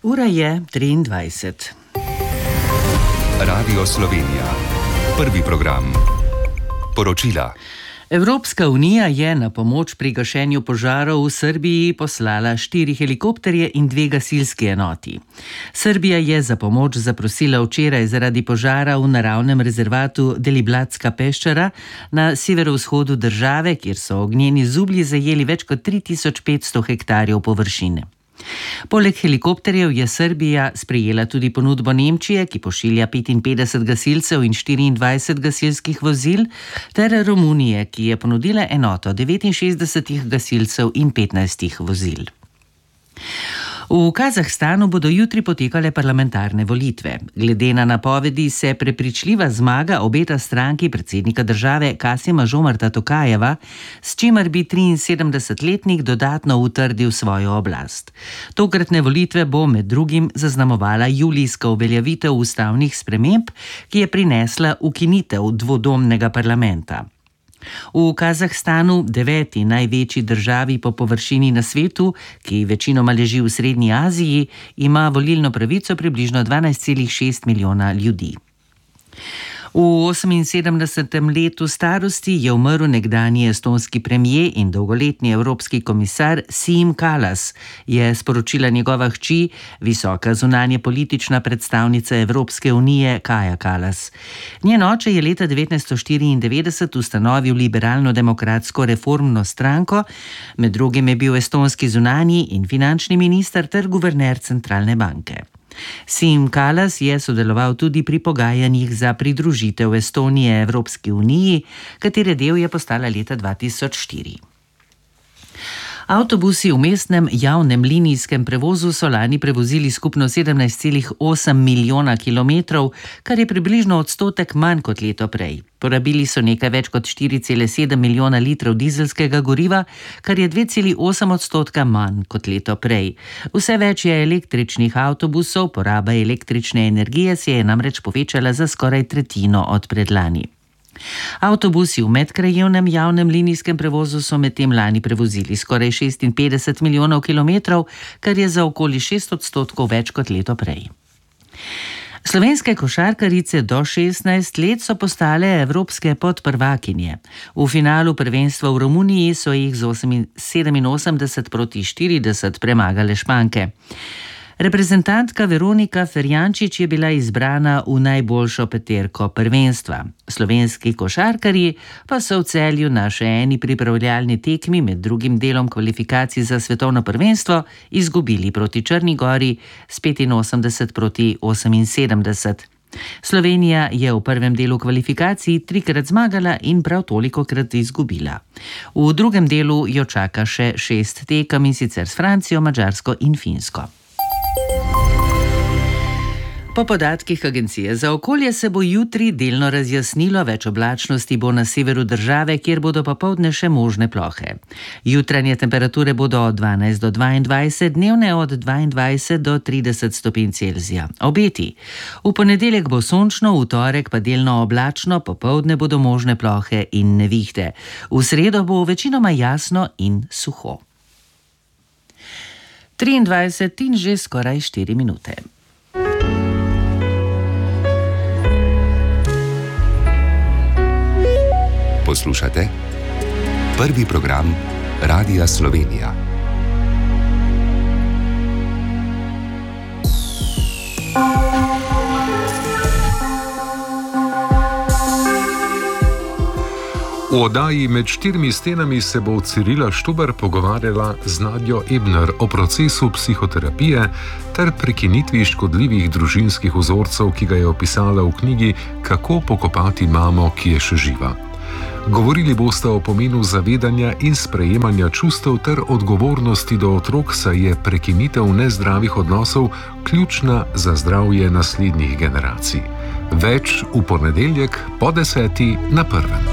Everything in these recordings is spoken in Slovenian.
Ura je 23. Radio Slovenija. Prvi program. Poročila. Evropska unija je na pomoč pri gašenju požarov v Srbiji poslala 4 helikopterje in 2 gasilski enoti. Srbija je za pomoč zaprosila včeraj zaradi požara v naravnem rezervatu Deliblatska peščara na severovzhodu države, kjer so ognjeni zublji zajeli več kot 3500 hektarjev površine. Poleg helikopterjev je Srbija sprejela tudi ponudbo Nemčije, ki pošilja 55 gasilcev in 24 gasilskih vozil, ter Romunije, ki je ponudila enoto 69 gasilcev in 15 vozil. V Kazahstanu bodo jutri potekale parlamentarne volitve. Glede na napovedi se prepričljiva zmaga obeta stranki predsednika države Kasima Žomarta Tokajeva, s čimer bi 73-letnik dodatno utrdil svojo oblast. Tokratne volitve bo med drugim zaznamovala julijska uveljavitev ustavnih sprememb, ki je prinesla ukinitev dvodomnega parlamenta. V Kazahstanu, 9. največji državi po površini na svetu, ki večinoma leži v Srednji Aziji, ima volilno pravico približno 12,6 milijona ljudi. V 78. letu starosti je umrl nekdanji estonski premijer in dolgoletni evropski komisar Siim Kallas, je sporočila njegova hči, visoka zunanje politična predstavnica Evropske unije Kaja Kallas. Njen oče je leta 1994 ustanovil liberalno-demokratsko reformno stranko, med drugim je bil estonski zunanji in finančni minister ter guverner centralne banke. Siim Kallas je sodeloval tudi pri pogajanjih za pridružitev Estonije Evropski uniji, katere del je postala leta 2004. Avtobusi v mestnem javnem linijskem prevozu so lani prevozili skupno 17,8 milijona kilometrov, kar je približno odstotek manj kot leto prej. Porabili so nekaj več kot 4,7 milijona litrov dizelskega goriva, kar je 2,8% manj kot leto prej. Vse več je električnih avtobusov, poraba električne energije se je namreč povečala za skoraj tretjino od predlani. Avtobusi v medkrajevnem javnem linijskem prevozu so medtem lani prevozili skoraj 56 milijonov kilometrov, kar je za okoli 6% več kot leto prej. Slovenske košarkarice do 16 let so postale evropske podprvakinje. V finalu prvenstva v Romuniji so jih z 87-40 premagale Španke. Reprezentantka Veronika Ferjančič je bila izbrana v najboljšo peterko prvenstva. Slovenski košarkarji pa so v Celju na še eni pripravljalni tekmi med drugim delom kvalifikacij za svetovno prvenstvo izgubili proti Črni Gori s 85-78. Slovenija je v prvem delu kvalifikacij 3-krat zmagala in prav tolikokrat izgubila. V drugem delu jo čaka še 6 tekem, in sicer s Francijo, Madžarsko in Finsko. Po podatkih Agencije za okolje se bo jutri delno razjasnilo, več oblačnosti bo na severu države, kjer bodo popoldne še možne plohe. Jutranje temperature bodo od 12 do 22, dnevne od 22 do 30 stopinj Celzija. Obeti. V ponedeljek bo sončno, v torek pa delno oblačno, popoldne bodo možne plohe in nevihte. V sredo bo večinoma jasno in suho. 23 in že skoraj 4 minute. Poslušate prvi program Radia Slovenija. V oddaji Med štirimi stenami se bo Cirila Štuber pogovarjala z Nadjo Ebner o procesu psihoterapije ter prekinitvi škodljivih družinskih vzorcev, ki ga je opisala v knjigi Kako pokopati mamo, ki je še živa. Govorili boste o pomenu zavedanja in sprejemanja čustev ter odgovornosti do otrok, saj je prekinitev nezdravih odnosov ključna za zdravje naslednjih generacij. Več v ponedeljek po 10 na Prvem.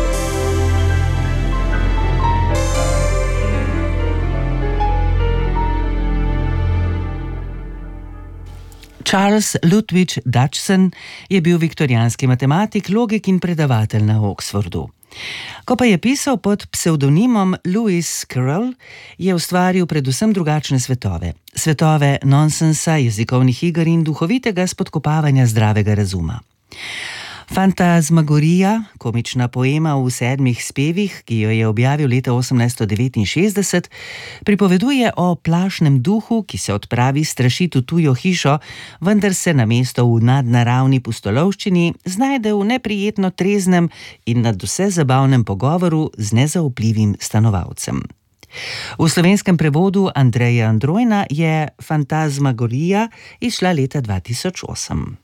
Charles Lutwidge Dodgson je bil viktorijanski matematik, logik in predavatelj na Oxfordu. Ko pa je pisal pod psevdonimom Lewis Carroll, je ustvaril predvsem drugačne svetove. Svetove nonsensa, jezikovnih iger in duhovitega spodkopavanja zdravega razuma. Fantasmagorija, komična poema v 7 spevih, ki jo je objavil leta 1869, pripoveduje o plašnem duhu, ki se odpravi strašit v tujo hišo, vendar se namesto v nadnaravni pustolovščini znajde v neprijetno treznem in nadvse zabavnem pogovoru z nezaupljivim stanovalcem. V slovenskem prevodu Andreja Androjna je Fantasmagorija izšla leta 2008.